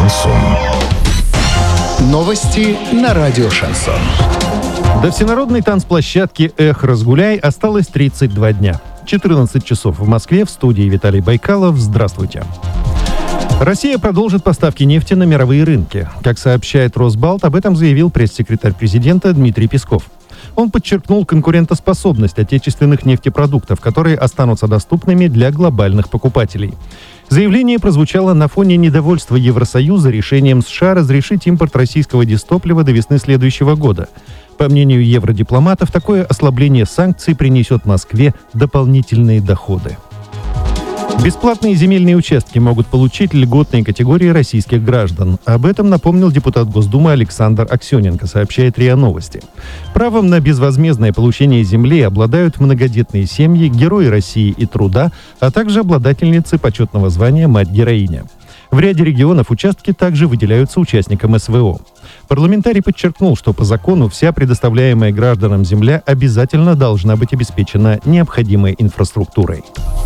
Шансон. Новости на радио Шансон. До всенародной танцплощадки «Эх, разгуляй» осталось 32 дня. 14 часов в Москве, в студии Виталий Байкалов. Здравствуйте. Россия продолжит поставки нефти на мировые рынки. Как сообщает Росбалт, об этом заявил пресс-секретарь президента Дмитрий Песков. Он подчеркнул конкурентоспособность отечественных нефтепродуктов, которые останутся доступными для глобальных покупателей. Заявление прозвучало на фоне недовольства Евросоюза решением США разрешить импорт российского дизтоплива до весны следующего года. По мнению евродипломатов, такое ослабление санкций принесет Москве дополнительные доходы. Бесплатные земельные участки могут получить льготные категории российских граждан. Об этом напомнил депутат Госдумы Александр Аксененко, сообщает РИА Новости. Правом на безвозмездное получение земли обладают многодетные семьи, герои России и труда, а также обладательницы почетного звания «Мать-героиня». В ряде регионов участки также выделяются участникам СВО. Парламентарий подчеркнул, что по закону вся предоставляемая гражданам земля обязательно должна быть обеспечена необходимой инфраструктурой.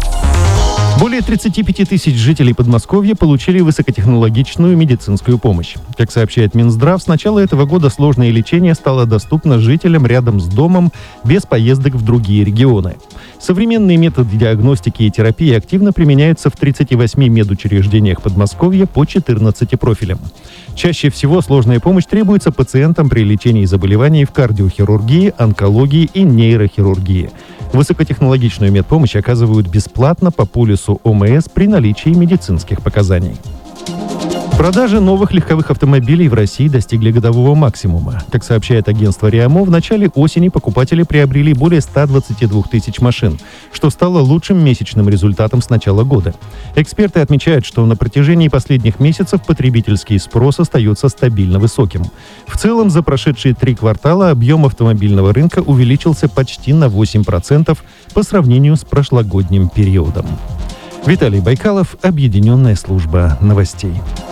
Более 35 тысяч жителей Подмосковья получили высокотехнологичную медицинскую помощь. Как сообщает Минздрав, с начала этого года сложное лечение стало доступно жителям рядом с домом без поездок в другие регионы. Современные методы диагностики и терапии активно применяются в 38 медучреждениях Подмосковья по 14 профилям. Чаще всего сложная помощь требуется пациентам при лечении заболеваний в кардиохирургии, онкологии и нейрохирургии. Высокотехнологичную медпомощь оказывают бесплатно по полису ОМС при наличии медицинских показаний. Продажи новых легковых автомобилей в России достигли годового максимума. Как сообщает агентство РИАМО, в начале осени покупатели приобрели более 122 тысяч машин, что стало лучшим месячным результатом с начала года. Эксперты отмечают, что на протяжении последних месяцев потребительский спрос остается стабильно высоким. В целом, за прошедшие 3 квартала объем автомобильного рынка увеличился почти на 8% по сравнению с прошлогодним периодом. Виталий Байкалов, Объединенная служба новостей.